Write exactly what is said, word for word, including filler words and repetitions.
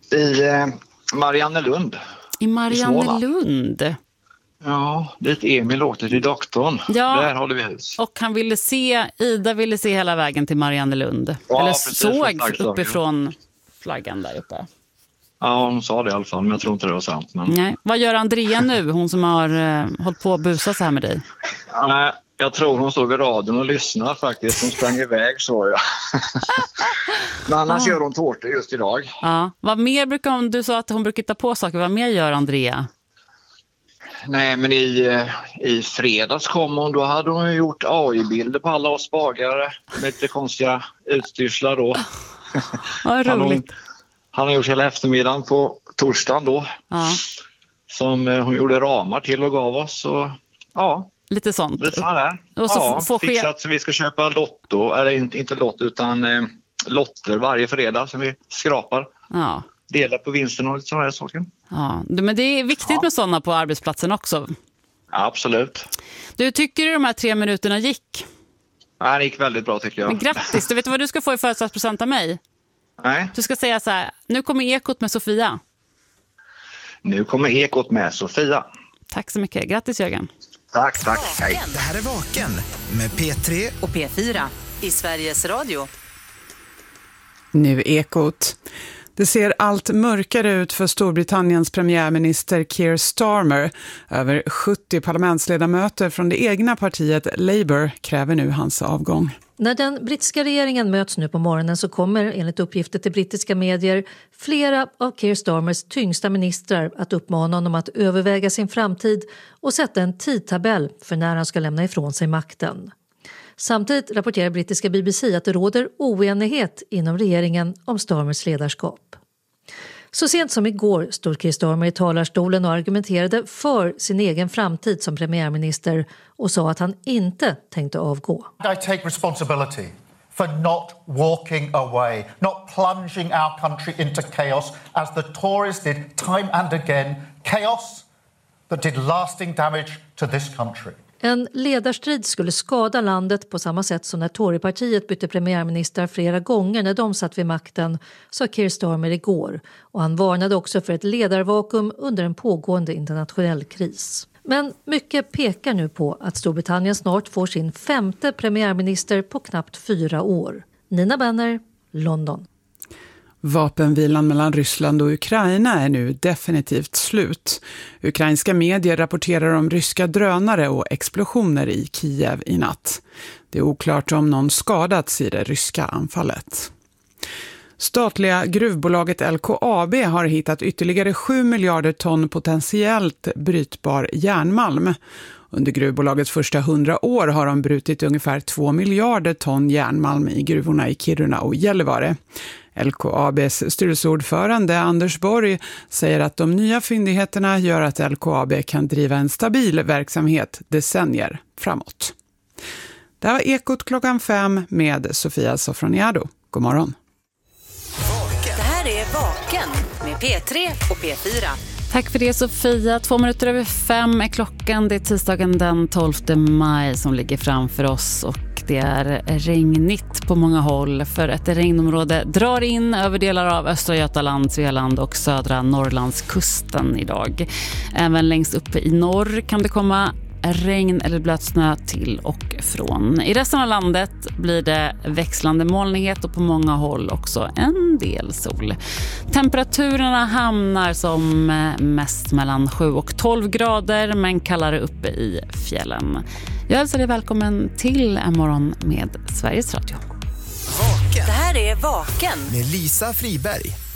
I eh, Mariannelund. I Mariannelund? Ja, dit Emil åkte till doktorn. Ja. Där håller vi hus. Och han ville se, Ida ville se hela vägen till Mariannelund. Ja, Eller precis, såg uppifrån flaggan där uppe. Ja, hon sa det i alla fall, men jag tror inte det var sant. Men... Nej. Vad gör Andrea nu, hon som har eh, hållit på att busa så här med dig? Nej, jag tror hon stod vid radion och lyssnade faktiskt. Hon sprang iväg, så jag. Men annars ah. gör hon tårtor just idag. Ja. Vad mer brukar hon, du sa att hon brukar ta på saker, vad mer gör Andrea? Nej, men i, i fredags kom hon, då hade hon gjort A I-bilder på alla oss bagare med lite konstiga utstyrslar då. Vad roligt. Han, han har gjort hela eftermiddagen på torsdagen då. Ja. Som hon gjorde ramar till och gav oss. Och, ja, lite sånt. Lite sånt där. Och så ja, får fixat ske... så vi ska köpa lotto, eller inte, inte lotto utan eh, lotter varje fredag som vi skrapar. Ja. Dela på vinsten och lite sådana här saker. Ja, men det är viktigt ja. med sådana på arbetsplatsen också. Ja, absolut. Du, tycker du de här tre minuterna gick? Ja, det gick väldigt bra tycker jag. Men grattis, du vet vad du ska få i födelsedagspresent av mig? Nej. Du ska säga så här, nu kommer Ekot med Sofia. Nu kommer Ekot med Sofia. Tack så mycket, grattis Jörgen. Tack, tack. Hej. Det här är Vaken med P tre och P fyra i Sveriges Radio. Nu Ekot. Det ser allt mörkare ut för Storbritanniens premiärminister Keir Starmer. Över sjuttio parlamentsledamöter från det egna partiet Labour kräver nu hans avgång. När den brittiska regeringen möts nu på morgonen så kommer enligt uppgifter till brittiska medier flera av Keir Starmers tyngsta ministrar att uppmana honom att överväga sin framtid och sätta en tidtabell för när han ska lämna ifrån sig makten. Samtidigt rapporterar brittiska B B C att det råder oenighet inom regeringen om Starmers ledarskap. Så sent som igår stod Keir Starmer i talarstolen och argumenterade för sin egen framtid som premiärminister och sa att han inte tänkte avgå. I take responsibility for not walking away, not plunging our country into chaos as the Tories did time and again, chaos that did lasting damage to this country. En ledarstrid skulle skada landet på samma sätt som när Torypartiet bytte premiärminister flera gånger när de satt vid makten, sa Keir Starmer igår. Och han varnade också för ett ledarvakuum under en pågående internationell kris. Men mycket pekar nu på att Storbritannien snart får sin femte premiärminister på knappt fyra år. Nina Benner, London. Vapenvilan mellan Ryssland och Ukraina är nu definitivt slut. Ukrainska medier rapporterar om ryska drönare och explosioner i Kiev i natt. Det är oklart om någon skadats i det ryska anfallet. Statliga gruvbolaget L K A B har hittat ytterligare sju miljarder ton potentiellt brytbar järnmalm. Under gruvbolagets första hundra år har de brutit ungefär två miljarder ton järnmalm i gruvorna i Kiruna och Gällivare. L K A B:s styrelseordförande Anders Borg säger att de nya fyndigheterna gör att L K A B kan driva en stabil verksamhet decennier framåt. Det här var Ekot klockan fem med Sofia Sofroniado. God morgon. Det här är Vaken med P tre och P fyra. Tack för det Sofia. Två minuter över fem är klockan. Det är tisdagen den tolfte maj som ligger framför oss och det är regnigt på många håll för ett regnområde drar in över delar av östra Götaland, Svealand och södra Norrlandskusten idag. Även längst uppe i norr kan det komma regn eller blötsnö till och från. I resten av landet blir det växlande molnighet och på många håll också en del sol. Temperaturen hamnar som mest mellan sju och tolv grader men kallare uppe i fjällen. Jag hälsar dig välkommen till en morgon med Sveriges Radio. Vaken. Det här är Vaken med Lisa Friberg.